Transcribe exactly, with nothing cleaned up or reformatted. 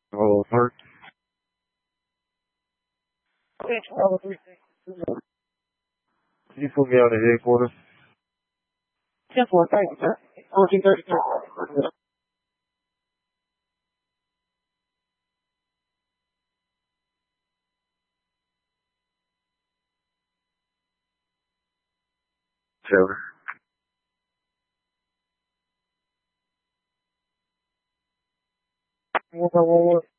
Oh, Park. Can you put me on the headquarters? ten four, thank you, sir. fourteen thirty-two. Taylor. One, one, one.